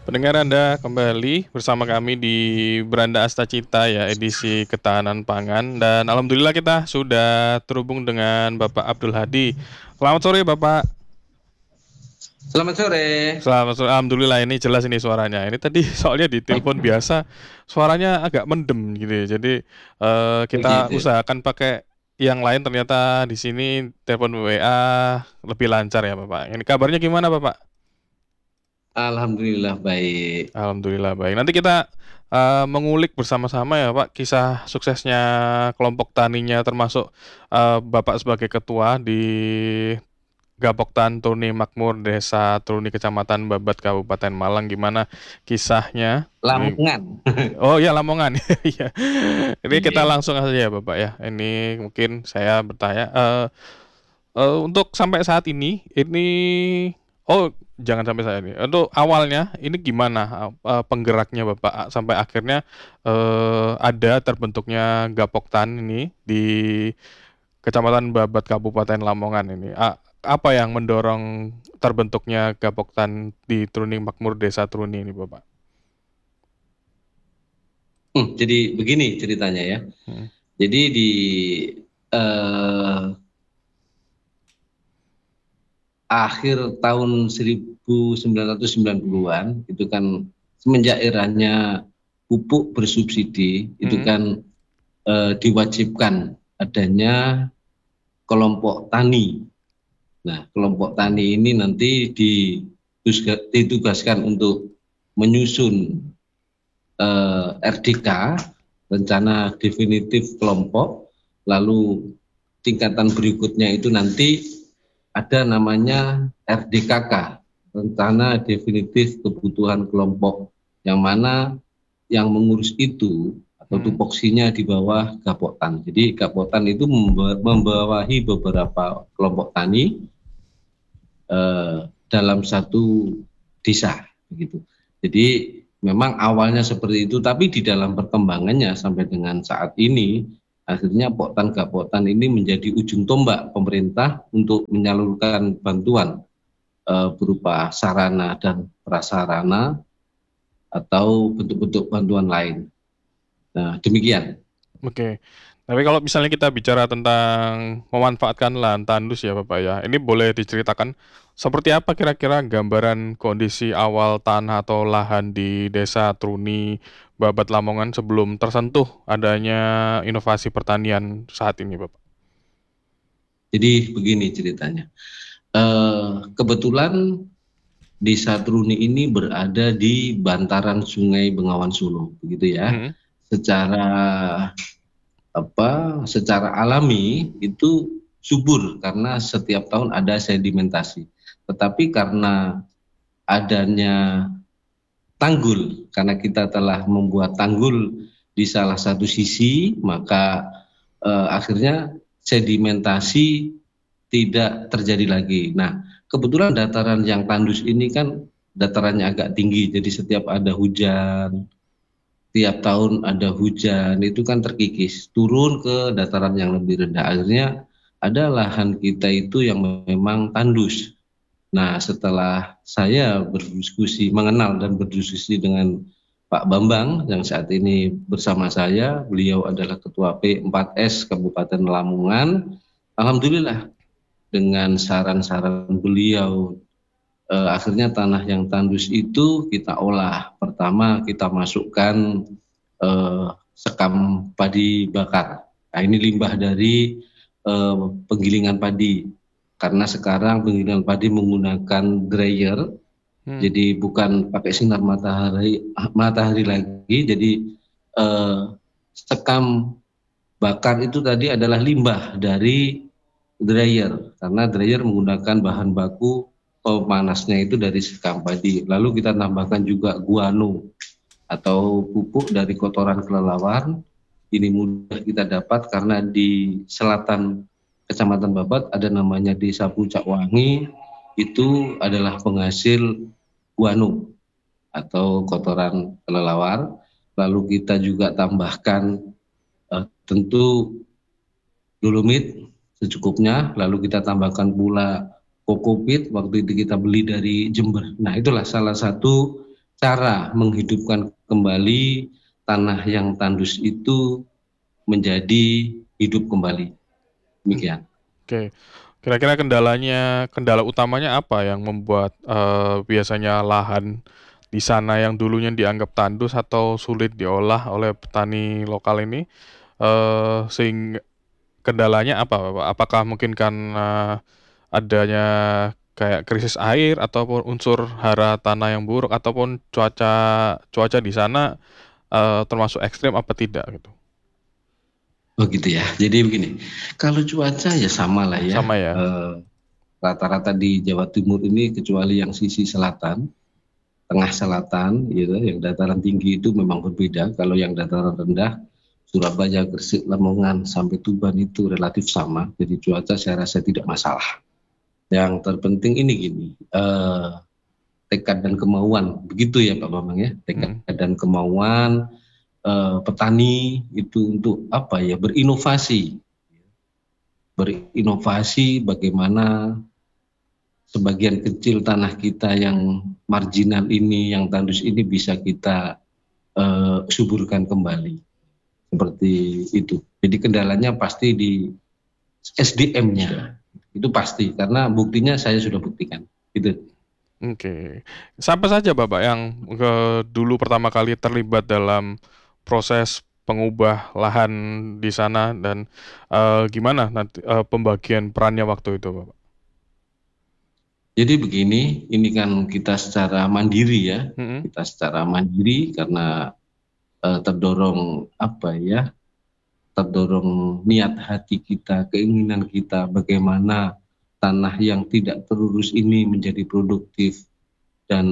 Pendengar Anda kembali bersama kami di Beranda Astacita ya, edisi ketahanan pangan dan alhamdulillah kita sudah terhubung dengan Bapak Abdul Hadi. Selamat sore Bapak. Selamat sore. Selamat sore. Alhamdulillah ini jelas ini suaranya. Ini tadi soalnya di telepon biasa suaranya agak mendem gitu ya. Jadi kita Begitu. usahakan pakai yang lain, ternyata di sini telepon WA lebih lancar ya Bapak. Ini kabarnya gimana Bapak? Alhamdulillah baik. Alhamdulillah baik. Nanti kita mengulik bersama-sama ya Pak, kisah suksesnya kelompok taninya, termasuk Bapak sebagai ketua di Gapoktan Truni Makmur Desa Truni Kecamatan Babat Kabupaten Malang, gimana kisahnya ini. Lamongan. Oh ya, Lamongan. Iya. Ini kita Iya. langsung aja ya Bapak ya. Ini mungkin saya bertanya, untuk sampai saat ini oh, jangan sampai saat ini. Untuk awalnya ini gimana, penggeraknya Bapak sampai akhirnya, ada terbentuknya Gapoktan ini di Kecamatan Babat Kabupaten Lamongan ini. Apa yang mendorong terbentuknya Gapoktan di Truni Makmur Desa Truni ini Bapak? Jadi begini ceritanya ya. Mhm. Jadi di eh, akhir tahun 1990-an itu kan semenjak eranya pupuk bersubsidi itu Mhm. kan diwajibkan adanya kelompok tani. Nah, kelompok tani ini nanti ditugaskan untuk menyusun RDK, rencana definitif kelompok, lalu tingkatan berikutnya itu nanti ada namanya RDKK, rencana definitif kebutuhan kelompok, yang mana yang mengurus itu atau Mhm. tupoksinya di bawah Gapoktan. Jadi Gapoktan itu membawahi beberapa kelompok tani dalam satu desa begitu. Jadi memang awalnya seperti itu, tapi di dalam perkembangannya sampai dengan saat ini akhirnya Poktan Gapoktan ini menjadi ujung tombak pemerintah untuk menyalurkan bantuan berupa sarana dan prasarana atau bentuk-bentuk bantuan lain. Nah, demikian. Oke. Tapi kalau misalnya kita bicara tentang memanfaatkan lahan tandus ya Bapak ya, ini boleh diceritakan seperti apa kira-kira gambaran kondisi awal tanah atau lahan di Desa Truni, Babat Lamongan sebelum tersentuh adanya inovasi pertanian saat ini Bapak? Jadi begini ceritanya. Kebetulan Desa Truni ini berada di bantaran Sungai Bengawan Solo, begitu ya. Mhm. Secara secara alami itu subur karena setiap tahun ada sedimentasi. Tetapi karena adanya tanggul, karena kita telah membuat tanggul di salah satu sisi, maka akhirnya sedimentasi tidak terjadi lagi. Nah, kebetulan dataran yang tandus ini kan datarannya agak tinggi, jadi setiap ada hujan, tiap tahun ada hujan, itu kan terkikis, turun ke dataran yang lebih rendah. Akhirnya ada lahan kita itu yang memang tandus. Nah, setelah saya berdiskusi, mengenal dan berdiskusi dengan Pak Bambang yang saat ini bersama saya, beliau adalah Ketua P4S Kabupaten Lamongan. Alhamdulillah dengan saran-saran beliau, akhirnya tanah yang tandus itu kita olah. Pertama kita masukkan sekam padi bakar. Nah, ini limbah dari penggilingan padi. Karena sekarang penggilingan padi menggunakan dryer, Hmm. jadi bukan pakai sinar matahari lagi. Jadi sekam bakar itu tadi adalah limbah dari dryer, karena dryer menggunakan bahan baku pemanasnya itu dari sekam padi. Lalu kita tambahkan juga guano atau pupuk dari kotoran kelelawar. Ini mudah kita dapat karena di selatan Kecamatan Babat ada namanya Desa Puncak Wangi, itu adalah penghasil guano atau kotoran kelelawar. Lalu kita juga tambahkan tentu dolomit secukupnya, lalu kita tambahkan pula kokopit, waktu itu kita beli dari Jember. Nah, itulah salah satu cara menghidupkan kembali tanah yang tandus itu menjadi hidup kembali. Hmm, Demikian. oke. Kira-kira kendala utamanya apa yang membuat, biasanya lahan di sana yang dulunya dianggap tandus atau sulit diolah oleh petani lokal ini, sehingga kendalanya apa, Bapak? Apakah mungkin karena adanya kayak krisis air ataupun unsur hara tanah yang buruk ataupun cuaca cuaca di sana, termasuk ekstrim apa tidak gitu? Oh gitu ya. Jadi begini, kalau cuaca ya sama lah ya. Sama ya? Eh, Rata-rata di Jawa Timur ini kecuali yang sisi selatan, tengah selatan, gitu, yang dataran tinggi itu memang berbeda. Kalau yang dataran rendah, Surabaya, Gresik, Lamongan sampai Tuban itu relatif sama. Jadi cuaca saya rasa tidak masalah. Yang terpenting ini gini, tekad dan kemauan, begitu ya Pak Bambang ya, tekad Mhm, dan kemauan petani itu untuk apa ya, berinovasi bagaimana sebagian kecil tanah kita yang marginal ini, yang tandus ini bisa kita suburkan kembali seperti itu. Jadi kendalanya pasti di SDM-nya, itu pasti karena buktinya saya sudah buktikan. Gitu. oke. Siapa saja Bapak yang, dulu pertama kali terlibat dalam proses pengubah lahan di sana dan, gimana nanti, pembagian perannya waktu itu, Bapak? Jadi begini, ini kan kita secara mandiri ya, Mhm, kita secara mandiri karena terdorong apa ya, terdorong niat hati kita, keinginan kita bagaimana tanah yang tidak terurus ini menjadi produktif dan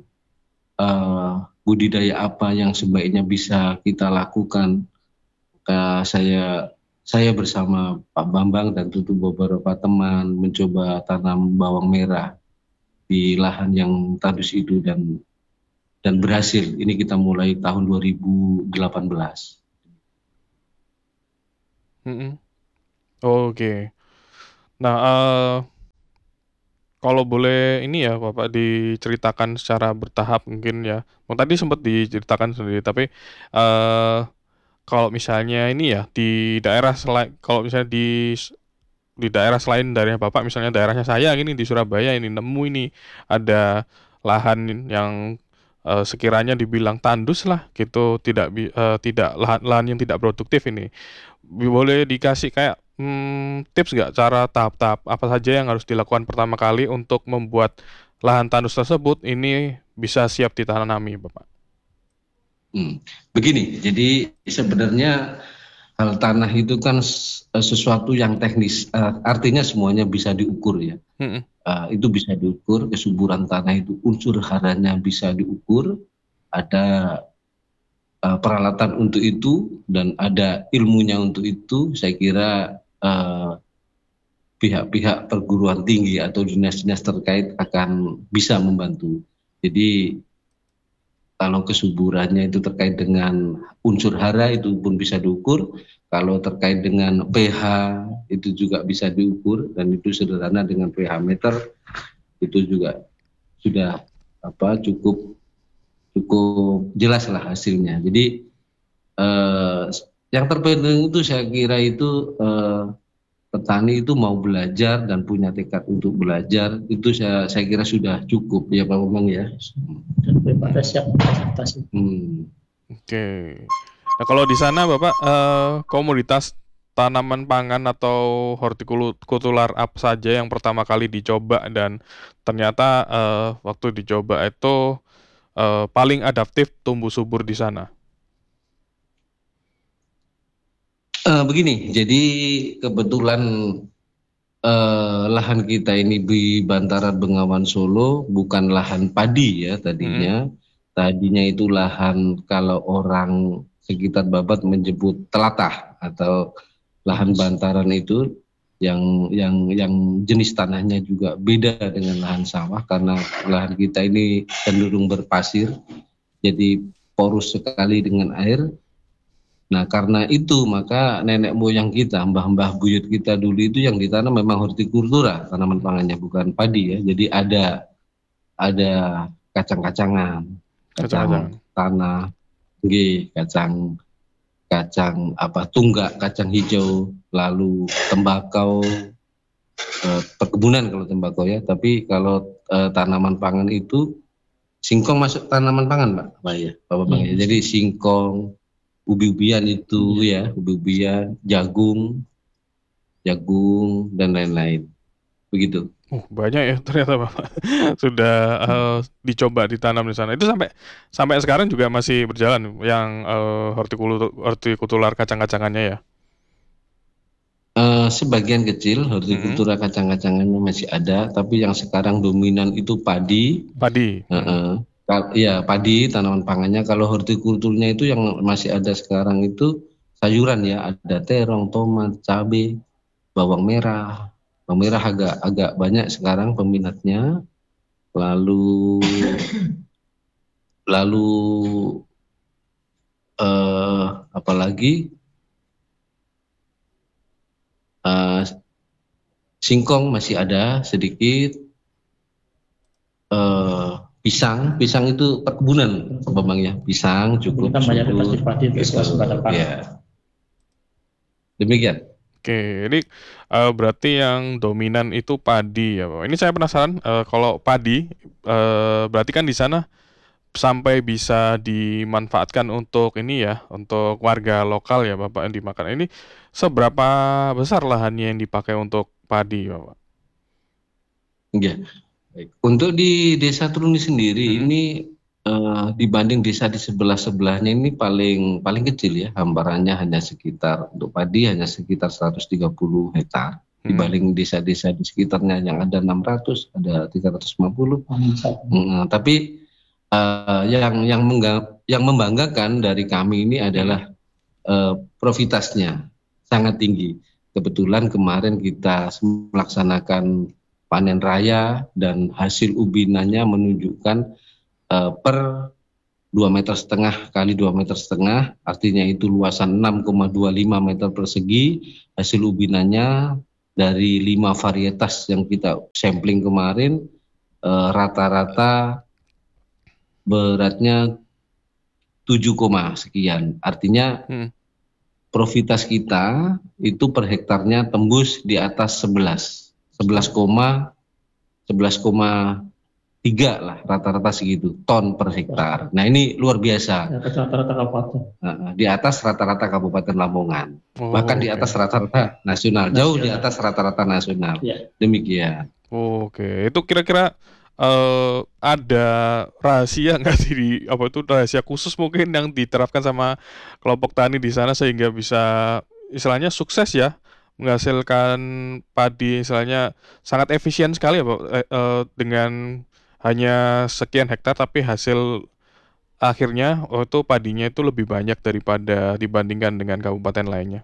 budidaya apa yang sebaiknya bisa kita lakukan. Saya bersama Pak Bambang dan tentu beberapa teman mencoba tanam bawang merah di lahan yang tandus itu dan berhasil. Ini kita mulai tahun 2018. mhm. Oke. Nah, kalau boleh ini ya Bapak diceritakan secara bertahap mungkin ya. Oh tadi sempat diceritakan sendiri tapi, eee, kalau misalnya ini ya di daerah kalau misalnya di daerah selain daerahnya Bapak misalnya daerahnya saya ini di Surabaya ini nemu ini ada lahan yang, sekiranya dibilang tandus lah gitu tidak lahan lahan yang tidak produktif ini. Boleh dikasih kayak, tips nggak cara tahap-tahap apa saja yang harus dilakukan pertama kali untuk membuat lahan tandus tersebut ini bisa siap ditanami, Bapak? Begini, jadi sebenarnya hal tanah itu kan sesuatu yang teknis, artinya semuanya bisa diukur ya. Mhm, Itu bisa diukur, kesuburan tanah itu unsur haranya bisa diukur, ada peralatan untuk itu dan ada ilmunya untuk itu. Saya kira pihak-pihak perguruan tinggi atau dinas-dinas terkait akan bisa membantu. Jadi kalau kesuburannya itu terkait dengan unsur hara itu pun bisa diukur. Kalau terkait dengan pH itu juga bisa diukur dan itu sederhana dengan pH meter itu juga sudah cukup cukup jelas lah hasilnya. Jadi eh, yang terpenting itu saya kira itu petani itu mau belajar dan punya tekad untuk belajar itu saya kira sudah cukup ya Pak Bambang ya. Daripada mhm, siap adaptasi. oke. Nah, kalau di sana Bapak, komoditas tanaman pangan atau hortikultural apa saja yang pertama kali dicoba dan ternyata, waktu dicoba itu, paling adaptif tumbuh subur di sana? Begini, jadi kebetulan lahan kita ini di Bantaran Bengawan Solo bukan lahan padi ya Mhm, tadinya. Tadinya itu lahan kalau orang sekitar Babat menyebut telatah atau lahan bantaran itu yang jenis tanahnya juga beda dengan lahan sawah karena lahan kita ini cenderung berpasir, jadi porus sekali dengan air. Nah, karena itu maka nenek moyang kita, mbah-mbah buyut kita dulu itu yang ditanam memang hortikultura, tanaman pangannya bukan padi ya. Jadi ada kacang-kacangan. kacang Kacang-kacangan. tanah, nggih, kacang kacang apa tunggak, kacang hijau, lalu tembakau, perkebunan kalau tembakau ya. Tapi kalau tanaman pangan itu singkong masuk tanaman pangan, Pak ya, Pak Bambang ya. Jadi singkong, ubi-ubian itu ya, ubi-ubian, jagung, jagung dan lain-lain. Begitu. Banyak ya ternyata Bapak sudah, dicoba ditanam di sana. Itu sampai sampai sekarang juga masih berjalan yang, hortikultura kacang-kacangannya ya? Sebagian kecil Mhm, hortikultura kacang-kacangannya masih ada, tapi yang sekarang dominan itu padi. padi, Heeh. Ya padi tanaman pangannya. Kalau hortikulturnya itu yang masih ada sekarang itu sayuran ya, ada terong, tomat, cabai, bawang merah. Bawang merah agak agak banyak sekarang peminatnya. Lalu lalu apalagi eh, singkong masih ada sedikit. eh, Pisang, pisang itu perkebunan, Pak Bambang ya. Pisang cukup Kita mayoritas subur, di padi itu gitu. swasembada pangan. Ya, demikian. Oke, ini, berarti yang dominan itu padi ya, Bapak. Ini saya penasaran, kalau padi, berarti kan di sana sampai bisa dimanfaatkan untuk ini ya, untuk warga lokal ya, Bapak, yang dimakan. Ini seberapa besar lahannya yang dipakai untuk padi, Bapak? Ya. Baik. Untuk di Desa Truni sendiri Mhm, ini dibanding desa di sebelah-sebelahnya ini paling paling kecil ya, hamparannya hanya sekitar untuk padi hanya sekitar 130 hektar mhm, dibanding desa-desa di sekitarnya yang ada 600, ada 350. Tapi yang membanggakan dari kami ini mhm, adalah profitasnya sangat tinggi. Kebetulan kemarin kita melaksanakan panen raya dan hasil ubinannya menunjukkan per 2,5 meter kali 2,5 meter, artinya itu luasan 6,25 meter persegi. Hasil ubinannya dari 5 varietas yang kita sampling kemarin rata-rata beratnya 7, sekian. Artinya mhm. profitas kita itu per hektarnya tembus di atas 11,3 lah, rata-rata segitu ton per hektar. Nah ini luar biasa. Rata-rata kabupaten. Di atas rata-rata Kabupaten Lamongan, bahkan Oh, di oke. atas rata-rata nasional, jauh di atas rata-rata nasional. Ya. Demikian. Oke, itu kira-kira, ada rahasia nggak sih di apa itu, rahasia khusus mungkin yang diterapkan sama kelompok tani di sana sehingga bisa istilahnya sukses ya, menghasilkan padi istilahnya sangat efisien sekali ya, Pak, dengan hanya sekian hektar tapi hasil akhirnya, itu padinya itu lebih banyak daripada dibandingkan dengan kabupaten lainnya?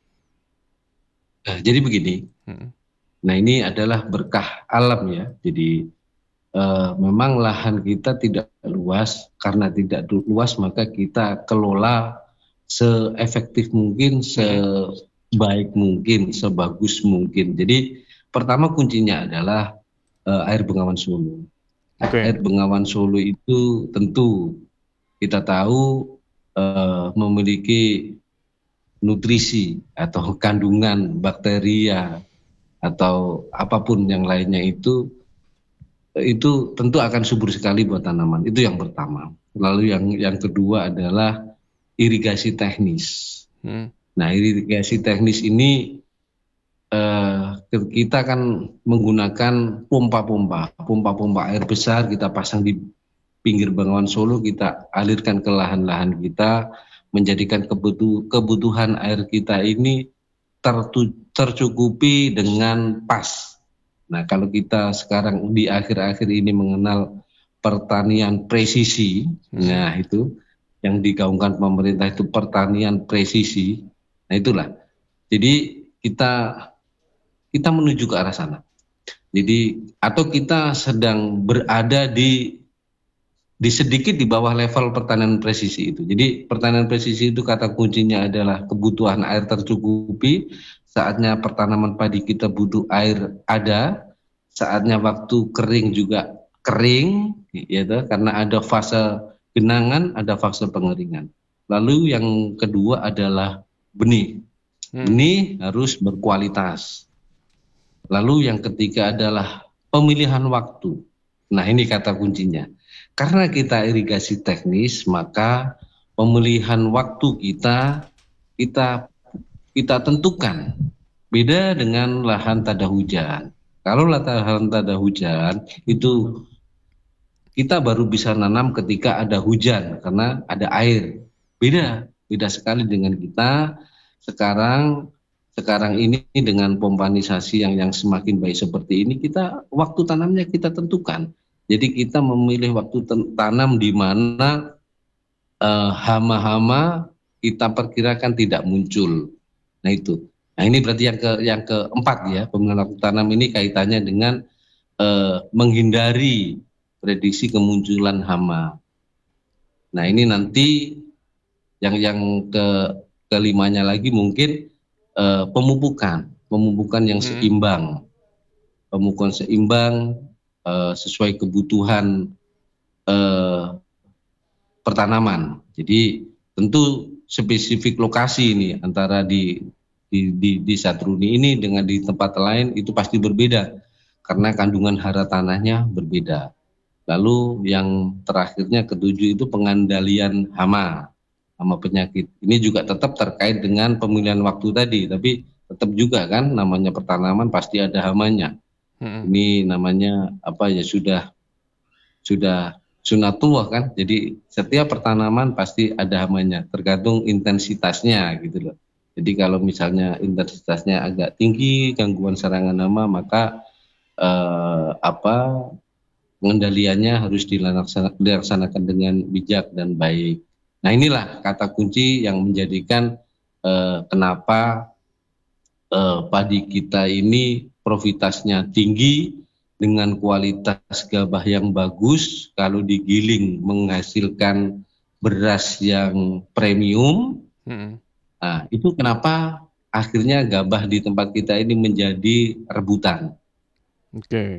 Nah, jadi begini. Mhm, Nah ini adalah berkah alam ya. Jadi memang lahan kita tidak luas, karena tidak luas maka kita kelola seefektif mungkin, mhm, sebaik mungkin, sebagus mungkin. Jadi pertama kuncinya adalah air Bengawan Solo. oke, Air Bengawan Solo itu tentu kita tahu memiliki nutrisi atau kandungan bakteria atau apapun yang lainnya itu tentu akan subur sekali buat tanaman. Itu yang pertama. Lalu yang kedua adalah irigasi teknis. mhm, Nah, irigasi teknis ini eh, kita kan menggunakan pompa-pompa air besar kita pasang di pinggir Bengawan Solo, kita alirkan ke lahan-lahan kita, menjadikan kebutuhan air kita ini tercukupi dengan pas. Nah, kalau kita sekarang di akhir-akhir ini mengenal pertanian presisi, mhm. nah itu yang digaungkan pemerintah itu pertanian presisi. Nah, itulah. Jadi kita kita menuju ke arah sana. Jadi atau kita sedang berada di sedikit di bawah level pertanian presisi itu. Jadi pertanian presisi itu kata kuncinya adalah kebutuhan air tercukupi, saatnya pertanaman padi kita butuh air ada, saatnya waktu kering juga kering, ya, karena ada fase genangan, ada fase pengeringan. Lalu yang kedua adalah benih. Benih harus berkualitas. Lalu yang ketiga adalah pemilihan waktu. Nah, ini kata kuncinya. Karena kita irigasi teknis, maka pemilihan waktu kita kita tentukan. Beda dengan lahan tada hujan. Kalau lahan tada hujan itu kita baru bisa nanam ketika ada hujan karena ada air. Beda sekali dengan kita sekarang ini dengan pompanisasi yang semakin baik seperti ini, kita waktu tanamnya kita tentukan. Jadi kita memilih waktu tanam di mana hama-hama kita perkirakan tidak muncul. Nah itu. Nah ini berarti yang keempat ya, pemilihan waktu tanam ini kaitannya dengan menghindari prediksi kemunculan hama. Nah ini nanti yang kelimanya lagi mungkin pemupukan yang seimbang, pemupukan seimbang sesuai kebutuhan pertanaman. Jadi tentu spesifik lokasi ini antara di Satruni ini dengan di tempat lain itu pasti berbeda karena kandungan hara tanahnya berbeda. Lalu yang terakhirnya ketujuh itu pengandalian hama penyakit. Ini juga tetap terkait dengan pemilihan waktu tadi, tapi tetap juga kan namanya pertanaman pasti ada hamanya. Ini namanya apa ya, sudah sunatullah kan. Jadi setiap pertanaman pasti ada hamanya, tergantung intensitasnya gitu loh. Jadi kalau misalnya intensitasnya agak tinggi, gangguan serangan hama, maka pengendaliannya harus dilaksanakan dengan bijak dan baik. Nah inilah kata kunci yang menjadikan kenapa padi kita ini profitasnya tinggi dengan kualitas gabah yang bagus, kalau digiling menghasilkan beras yang premium. Nah itu kenapa akhirnya gabah di tempat kita ini menjadi rebutan. Oke.